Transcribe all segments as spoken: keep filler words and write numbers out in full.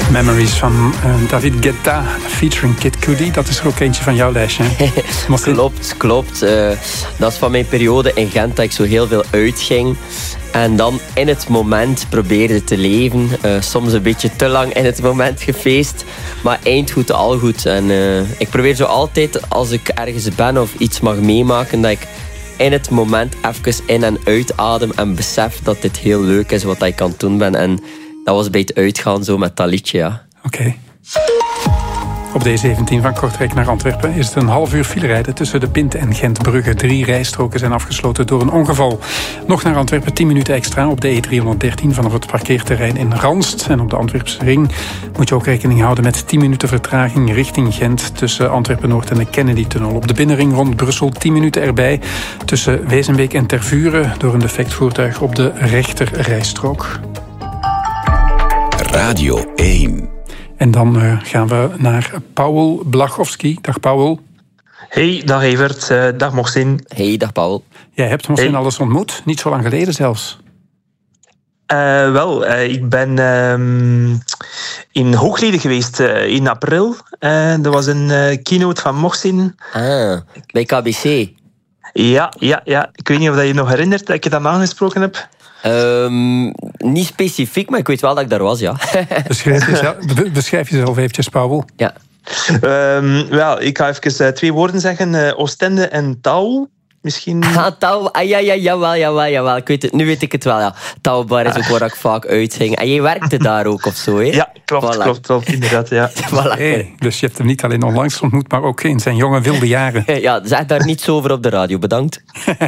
Memories van uh, David Guetta featuring Kid Cudi. Dat is er ook eentje van jouw lijstje. klopt, klopt. Uh, dat is van mijn periode in Gent dat ik zo heel veel uitging. En dan in het moment probeerde te leven. Uh, soms een beetje te lang in het moment gefeest. Maar eind goed, al goed. En uh, ik probeer zo altijd, als ik ergens ben of iets mag meemaken, dat ik in het moment even in- en uitadem en besef dat dit heel leuk is wat ik aan het doen ben. En dat was bij het uitgaan zo met dat liedje, ja. Oké. Okay. Op de E zeventien van Kortrijk naar Antwerpen is het een half uur filerijden tussen de Pint en Gentbrugge. Drie rijstroken zijn afgesloten door een ongeval. Nog naar Antwerpen tien minuten extra op de E driehonderddertien vanaf het parkeerterrein in Ranst. En op de Antwerpse ring moet je ook rekening houden met tien minuten vertraging richting Gent tussen Antwerpen-Noord en de Kennedy-tunnel. Op de binnenring rond Brussel tien minuten erbij tussen Wezenbeek en Tervuren door een defect voertuig op de rechter rijstrook. Radio één. En dan uh, gaan we naar Paul Blachowski. Dag Paul. Hey, dag Evert. Uh, dag Mohsin. Hey, dag Paul. Jij hebt Mohsin hey. al eens ontmoet, niet zo lang geleden zelfs. Uh, wel, uh, ik ben uh, in Hoogleden geweest uh, in april. Uh, er was een uh, keynote van Mohsin. Ah, bij K B C. Ja, ja, ja. Ik weet niet of je je nog herinnert dat ik je dan aangesproken heb. Um, niet specifiek, maar ik weet wel dat ik daar was, ja. Beschrijf jezelf, beschrijf jezelf eventjes, Paul. Ja. Um, wel, ik ga even uh, twee woorden zeggen. Uh, Oostende en Touw. Misschien... Ah, Touw. Ah, ja, ja, jawel, jawel, jawel. Ik weet het, nu weet ik het wel, ja. Touwbar is ook waar ik vaak uitging. En jij werkte daar ook, of zo, hè? Ja, klopt, voilà. klopt, klopt, inderdaad, ja. Voilà. Hey, dus je hebt hem niet alleen onlangs ontmoet, maar ook in zijn jonge wilde jaren. Ja, zeg daar niets over op de radio, bedankt.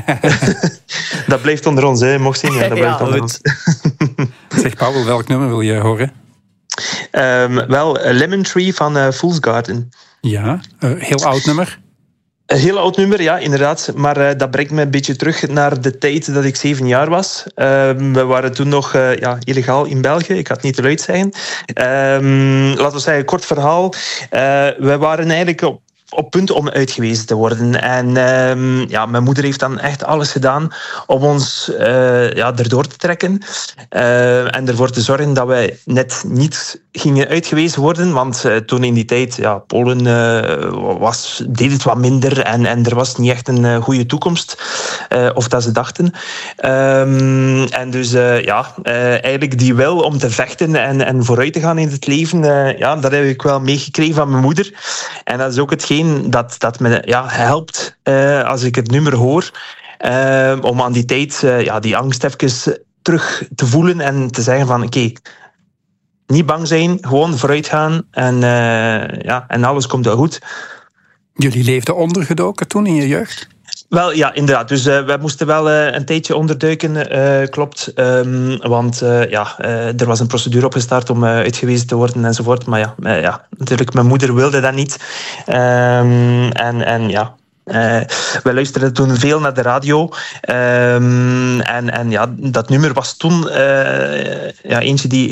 Dat blijft onder ons, hè, Mohsin. Ja, dat blijft ja, onder goed. ons. Zeg, Paul, welk nummer wil je horen? Um, wel, Lemon Tree van uh, Fool's Garden. Ja, uh, heel oud nummer. Een heel oud nummer, ja, inderdaad. Maar uh, dat brengt me een beetje terug naar de tijd dat ik zeven jaar was. Um, we waren toen nog uh, ja, illegaal in België. Ik ga het niet te luid zeggen. Um, laten we zeggen, kort verhaal. Uh, we waren eigenlijk op op punt om uitgewezen te worden. En um, ja, mijn moeder heeft dan echt alles gedaan om ons uh, ja, erdoor te trekken. Uh, en ervoor te zorgen dat wij net niet gingen uitgewezen worden. Want uh, toen in die tijd, ja, Polen uh, was, deed het wat minder en, en er was niet echt een uh, goede toekomst. Uh, of dat ze dachten. Um, en dus uh, ja, uh, eigenlijk die wil om te vechten en, en vooruit te gaan in het leven, uh, ja, dat heb ik wel meegekregen van mijn moeder. En dat is ook hetgeen dat, dat me ja, helpt uh, als ik het nummer hoor. Uh, om aan die tijd uh, ja, die angst even terug te voelen en te zeggen van oké, okay, niet bang zijn, gewoon vooruit gaan en, uh, ja, en alles komt wel goed. Jullie leefden ondergedoken toen in je jeugd? Wel, ja, inderdaad. Dus uh, we moesten wel uh, een tijdje onderduiken, uh, klopt. Um, want uh, ja, uh, er was een procedure opgestart om uh, uitgewezen te worden enzovoort. Maar ja, uh, ja, natuurlijk, mijn moeder wilde dat niet. Um, en, en ja... Uh, we luisterden toen veel naar de radio. Um, en, en ja, dat nummer was toen uh, ja, eentje die